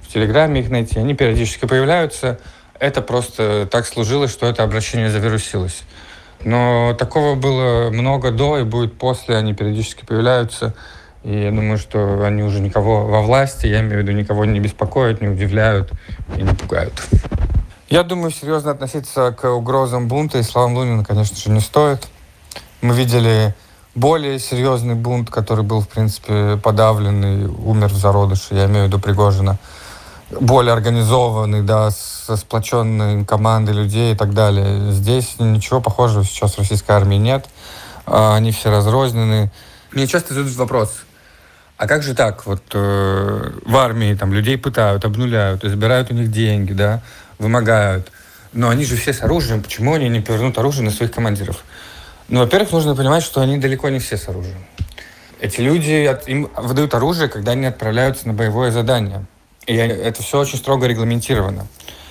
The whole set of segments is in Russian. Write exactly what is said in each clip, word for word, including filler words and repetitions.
в Телеграме их найти. Они периодически появляются. Это просто так сложилось, что это обращение завирусилось. Но такого было много до и будет после. Они периодически появляются. И я думаю, что они уже никого во власти, я имею в виду, никого не беспокоят, не удивляют и не пугают. Я думаю, серьезно относиться к угрозам бунта и словам Лунина, конечно же, не стоит. Мы видели более серьезный бунт, который был, в принципе, подавлен и умер в зародыше. Я имею в виду Пригожина. Более организованный, да, со сплоченной командой людей и так далее. Здесь ничего похожего сейчас в российской армии нет. Они все разрознены. Мне часто задают вопрос, а как же так? Вот э, в армии там людей пытают, обнуляют, забирают у них деньги, да, вымогают. Но они же все с оружием. Почему они не повернут оружие на своих командиров? Ну, во-первых, нужно понимать, что они далеко не все с оружием. Эти люди, от, им выдают оружие, когда они отправляются на боевое задание. И это все очень строго регламентировано.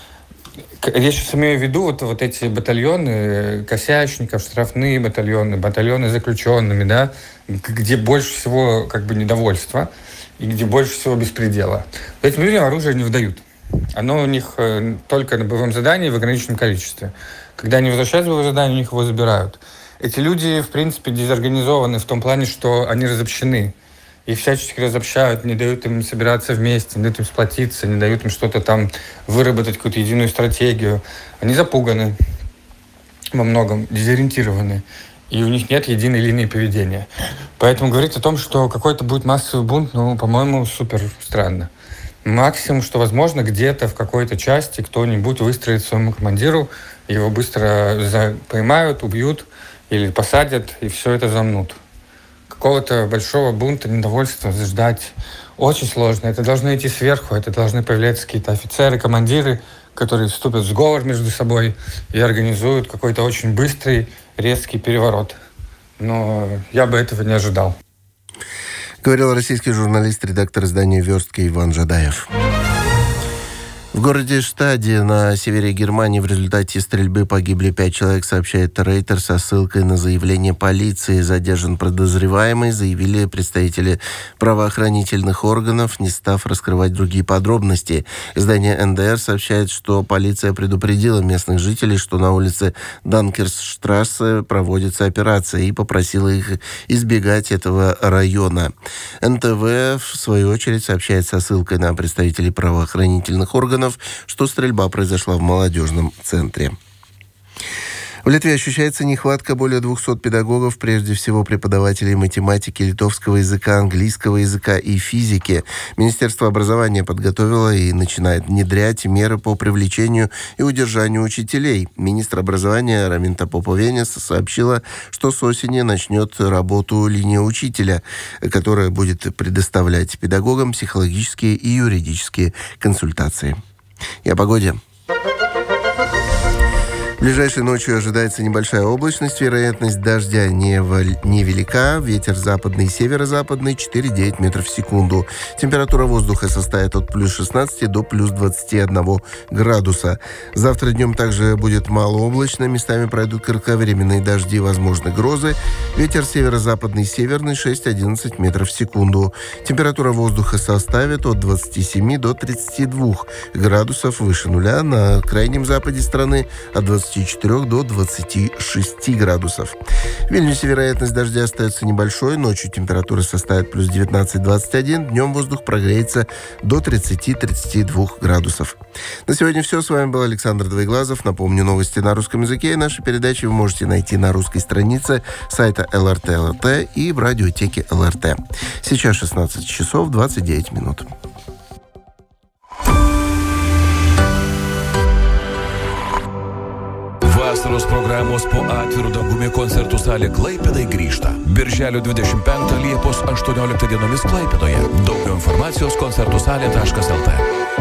Я сейчас имею в виду вот, вот эти батальоны косячников, штрафные батальоны, батальоны с заключенными, да, где больше всего как бы недовольства и где больше всего беспредела. Этим людям оружие не выдают. Оно у них только на боевом задании в ограниченном количестве. Когда они возвращаются в боевое задание, у них его забирают. Эти люди, в принципе, дезорганизованы в том плане, что они разобщены. Их всячески разобщают, не дают им собираться вместе, не дают им сплотиться, не дают им что-то там выработать, какую-то единую стратегию. Они запуганы во многом, дезориентированы. И у них нет единой линии поведения. Поэтому говорить о том, что какой-то будет массовый бунт, ну, по-моему, супер странно. Максимум, что возможно, где-то в какой-то части кто-нибудь выстроит своему командиру, его быстро за... поймают, убьют или посадят, и все это замнут. Какого-то большого бунта, недовольства ждать очень сложно. Это должно идти сверху, это должны появляться какие-то офицеры, командиры, которые вступят в сговор между собой и организуют какой-то очень быстрый, резкий переворот. Но я бы этого не ожидал. Говорил российский журналист, редактор издания «Верстка» Иван Жадаев. В городе Штаде на севере Германии в результате стрельбы погибли пять человек, сообщает Рейтер со ссылкой на заявление полиции. Задержан подозреваемый, заявили представители правоохранительных органов, не став раскрывать другие подробности. Издание эн дэ эр сообщает, что полиция предупредила местных жителей, что на улице Данкерсштрассе проводится операция, и попросила их избегать этого района. эн тэ вэ, в свою очередь, сообщает со ссылкой на представителей правоохранительных органов, что стрельба произошла в молодежном центре. В Литве ощущается нехватка более двухсот педагогов, прежде всего преподавателей математики, литовского языка, английского языка и физики. Министерство образования подготовило и начинает внедрять меры по привлечению и удержанию учителей. Министр образования Раминта Поповенес сообщила, что с осени начнет работу линия учителя, которая будет предоставлять педагогам психологические и юридические консультации. И о погоде. Ближайшей ночью ожидается небольшая облачность, вероятность дождя невелика, ветер западный и северо-западный четыре-девять метров в секунду. Температура воздуха составит от плюс шестнадцати до плюс двадцати одного градуса. Завтра днем также будет малооблачно, местами пройдут кратковременные дожди, возможны грозы. Ветер северо-западный, северный шесть-одиннадцать метров в секунду. Температура воздуха составит от двадцати семи до тридцати двух градусов выше нуля, на крайнем западе страны от двадцати четырёх до двадцати шести градусов. В Вильнюсе вероятность дождя остается небольшой. Ночью температура составит плюс девятнадцать - двадцать один. Днем воздух прогреется до тридцати - тридцати двух градусов. На сегодня все. С вами был Александр Двоеглазов. Напомню, новости на русском языке. Наши передачи вы можете найти на русской странице сайта эл эр тэ точка эл эр тэ и в радиотеке эл эр тэ. Сейчас шестнадцать часов двадцать девять минут. Vasaros programos po atviru dangumi koncertų salė Klaipėdai grįžta. Birželio dvidešimt penktą Liepos aštuonioliktą dienomis Klaipėdoje. Daugiau informacijos koncertų salė taškas el tė.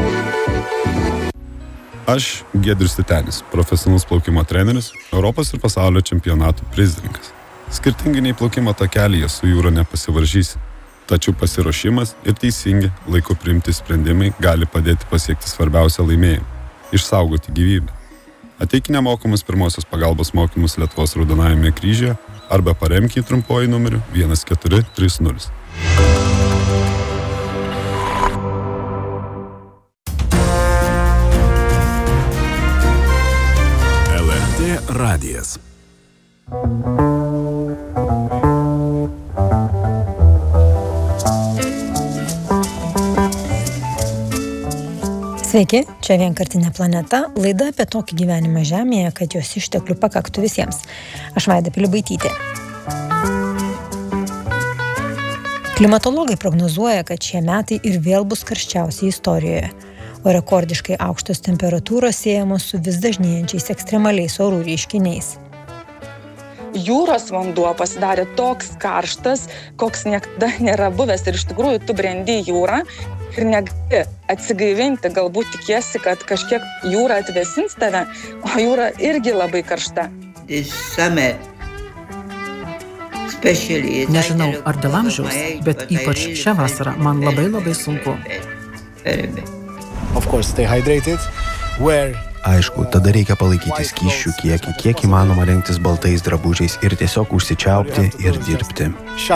Aš Giedrius Titenis, profesionalus plaukimo treneris, Europos ir pasaulio čempionatų prizininkas. Skirtingai nei plaukimo takelyje su jūra nepasivaržysi. Tačiau pasiruošimas ir teisingi laiku priimti sprendimai gali padėti pasiekti svarbiausią laimėjimą – išsaugoti gyvybę. Ateik nemokamus pirmosios pagalbos mokymus Lietuvos Raudonajame kryžiuje arba paremk jį trumpuoju numeriu vienas keturi trys nulis. radijas. Sveiki, čia Vienkartinė planeta, laida apie tokį gyvenimą Žemėje, kad jos išteklių pakaktų visiems. Aš Vaida Pilibaitytė. Klimatologai prognozuoja, kad šie metai ir vėl bus karščiausi istorijoje, o rekordiškai aukštos temperatūros siejamos su vis dažnėjančiais ekstremaliais orų reiškiniais. Jūros vanduo pasidarė toks karštas, koks niekada nėra buvęs ir iš tikrųjų tu brendi į jūrą ir negali atsigaivinti, galbūt tikiesi, kad kažkiek jūra atvėsins tave, o jūra irgi labai karšta. Nežinau, ar dėl amžiaus, bet ypač šią vasarą man labai labai sunku. Aišku, tada reikia palaikyti skysčių kiekį, kiek įmanoma rengtis baltais drabužiais ir tiesiog užsičiaupti ir dirbti.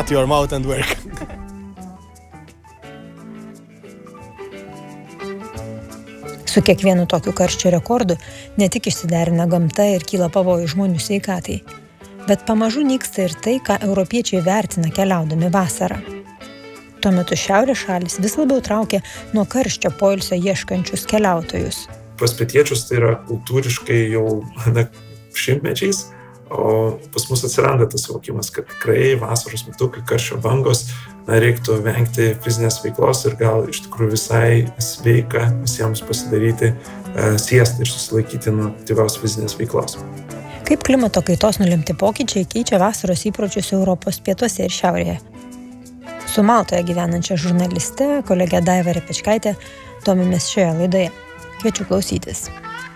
Su kiekvienu tokiu karščio rekordu ne tik išsiderina gamta ir kyla pavojus žmonių sveikatai, bet pamažu nyksta ir tai, ką europiečiai vertina keliaudami vasarą. Tuo metu šiaurės šalys vis labiau traukia nuo karščio poilsio ieškančius keliautojus. Pas pietiečius tai yra kultūriškai jau na, šimtmečiais, o pas mus atsiranda tas suvokimas, kad tikrai vasaros metu, kai karščio bangos, na, reiktų vengti fizinės veiklos ir gal iš tikrųjų visai sveika visiems pasidaryti e, siestą ir susilaikyti nuo aktyvios fizinės veiklos. Kaip klimato kaitos nulemti pokyčiai keičia vasaros įpročius Europos pietuose ir šiaurėje? Su Maltoje gyvenančia žurnaliste, kolegė Daiva Repečkaitė, domimės šioje laidoje. Kviečiu klausytis.